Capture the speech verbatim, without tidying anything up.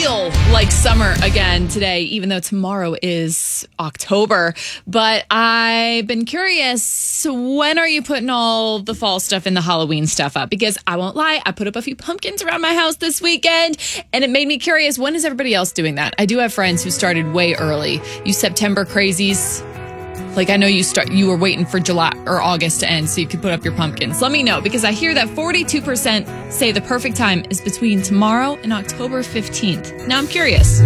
feel like summer again today, even though tomorrow is October. But I've been curious, when are you putting all the fall stuff and the Halloween stuff up? Because I won't lie, I put up a few pumpkins around my house this weekend, and it made me curious, when is everybody else doing that? I do have friends who started way early. You September crazies. Like, I know you start. You were waiting for July or August to end so you could put up your pumpkins. Let me know, because I hear that forty-two percent say the perfect time is between tomorrow and October fifteenth. Now I'm curious.